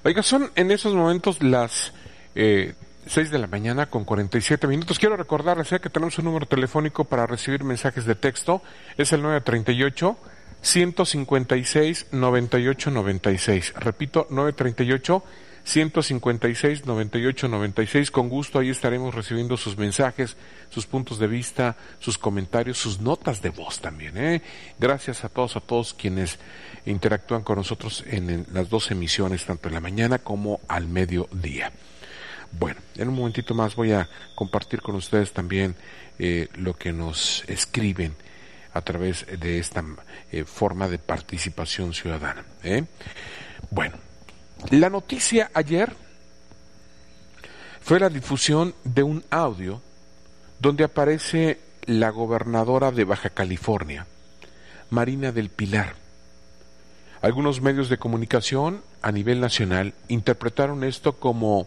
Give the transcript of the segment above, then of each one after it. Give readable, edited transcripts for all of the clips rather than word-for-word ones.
Oiga, son en esos momentos las 6 de la mañana con 47 minutos. Quiero recordarles que tenemos un número telefónico para recibir mensajes de texto. Es el 938-156-9896. Repito, 938-156-9896. Con gusto ahí estaremos recibiendo sus mensajes, sus puntos de vista, sus comentarios, sus notas de voz también. Gracias a todos quienes interactúan con nosotros en las dos emisiones, tanto en la mañana como al mediodía. Bueno, en un momentito más voy a compartir con ustedes también lo que nos escriben a través de esta forma de participación ciudadana. Bueno, la noticia ayer fue la difusión de un audio donde aparece la gobernadora de Baja California, Marina del Pilar. Algunos medios de comunicación a nivel nacional interpretaron esto como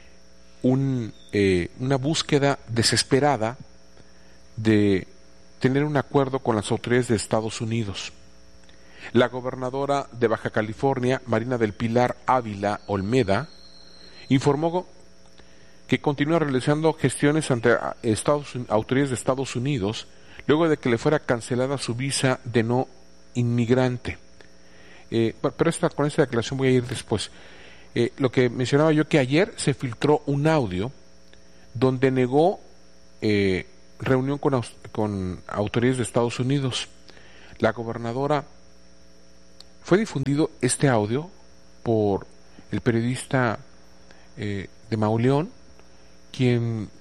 una búsqueda desesperada de tener un acuerdo con las autoridades de Estados Unidos. La gobernadora de Baja California, Marina del Pilar Ávila Olmeda, informó que continúa realizando gestiones ante autoridades de Estados Unidos luego de que le fuera cancelada su visa de no inmigrante. Pero con esta declaración voy a ir después. Lo que mencionaba yo, que ayer se filtró un audio donde negó reunión con autoridades de Estados Unidos. La gobernadora, fue difundido este audio por el periodista de Mauleón, quien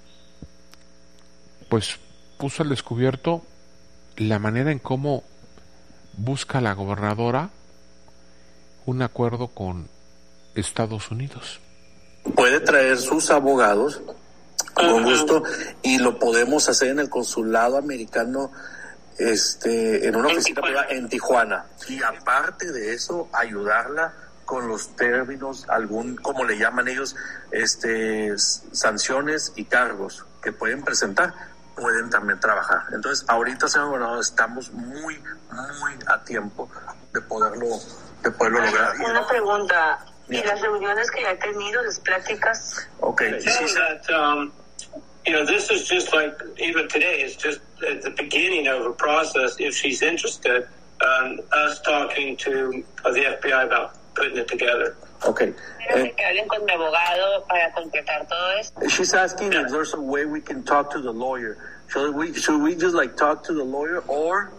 pues puso al descubierto la manera en cómo busca la gobernadora un acuerdo con Estados Unidos. Puede traer sus abogados con gusto y lo podemos hacer en el consulado americano, en una oficina privada en Tijuana, y aparte de eso ayudarla con los términos, como le llaman ellos, sanciones y cargos que pueden presentar, pueden también trabajar. Entonces ahorita, señor gobernador, estamos muy a tiempo de poderlo lograr. Una pregunta. ¿Y las reuniones que ya he tenido, las pláticas? Okay. This is just like, even today, it's just at the beginning of a process, if she's interested, us talking to the FBI about putting it together. Okay. Que hablen con mi abogado para completar todo esto. She's asking if there's a way we can talk to the lawyer. Should we just talk to the lawyer or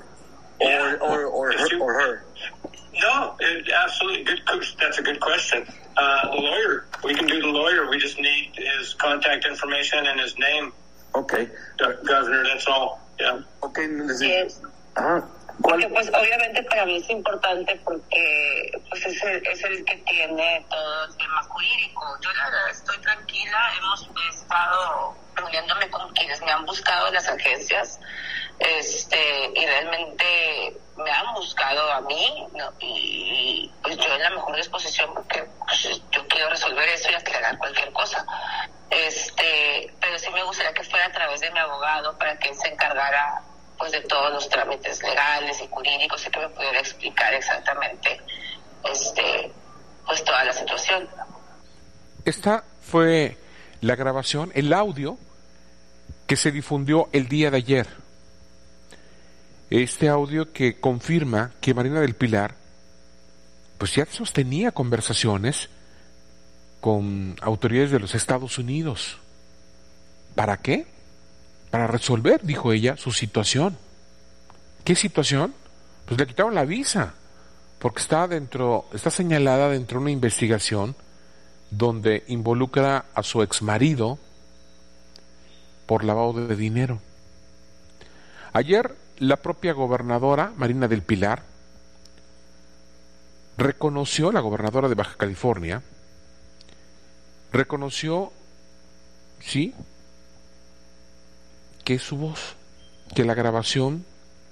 her? No, absolutely good. That's a good question. The lawyer, we can do the lawyer. We just need his contact information and his name. Okay. Governor, that's all. Yeah. Okay. Yes. Porque pues obviamente para mí es importante porque pues es el que tiene todo el tema jurídico. Yo la verdad estoy tranquila, hemos estado reuniéndome con quienes me han buscado en las agencias, y realmente me han buscado a mí, ¿no? Y pues yo en la mejor disposición porque pues, yo quiero resolver eso y aclarar cualquier cosa. Pero sí me gustaría que fuera a través de mi abogado para que él se encargara pues de todos los trámites legales y jurídicos y que me pudiera explicar exactamente pues toda la situación. Esta fue la grabación, el audio que se difundió el día de ayer. Este audio que confirma que Marina del Pilar pues ya sostenía conversaciones con autoridades de los Estados Unidos. ¿Para qué? Para resolver, dijo ella, su situación. ¿Qué situación? Pues le quitaron la visa, porque está señalada dentro de una investigación donde involucra a su exmarido por lavado de dinero. Ayer la propia gobernadora, Marina del Pilar, la gobernadora de Baja California, reconoció, sí, que es su voz, que la grabación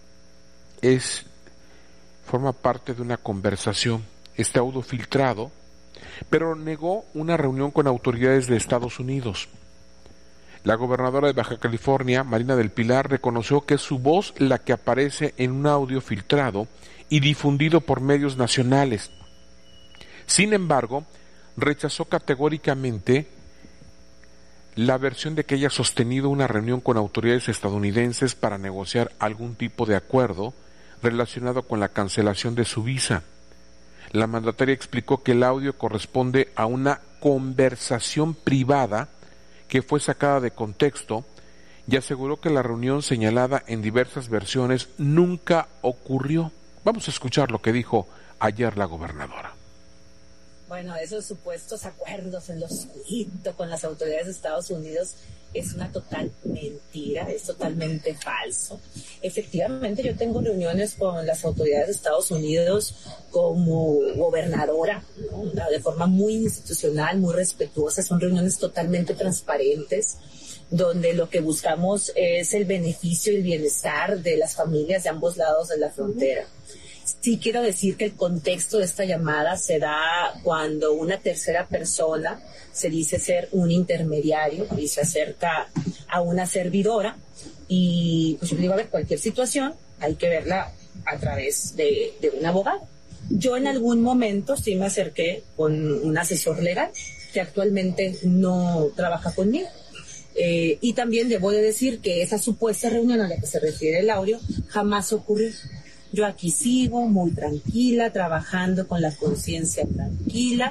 forma parte de una conversación, este audio filtrado, pero negó una reunión con autoridades de Estados Unidos. La gobernadora de Baja California, Marina del Pilar, reconoció que es su voz la que aparece en un audio filtrado y difundido por medios nacionales. Sin embargo, rechazó categóricamente la versión de que haya sostenido una reunión con autoridades estadounidenses para negociar algún tipo de acuerdo relacionado con la cancelación de su visa. La mandataria explicó que el audio corresponde a una conversación privada que fue sacada de contexto y aseguró que la reunión señalada en diversas versiones nunca ocurrió. Vamos a escuchar lo que dijo ayer la gobernadora. Bueno, esos supuestos acuerdos en lo oscurito con las autoridades de Estados Unidos es una total mentira, es totalmente falso. Efectivamente, yo tengo reuniones con las autoridades de Estados Unidos como gobernadora, ¿no? De forma muy institucional, muy respetuosa. Son reuniones totalmente transparentes, donde lo que buscamos es el beneficio y el bienestar de las familias de ambos lados de la frontera. Sí quiero decir que el contexto de esta llamada se da cuando una tercera persona se dice ser un intermediario y se acerca a una servidora y pues yo digo, a ver, cualquier situación hay que verla a través de un abogado. Yo en algún momento sí me acerqué con un asesor legal que actualmente no trabaja conmigo. Y también debo de decir que esa supuesta reunión a la que se refiere el audio jamás ocurrió. Yo aquí sigo muy tranquila, trabajando con la conciencia tranquila.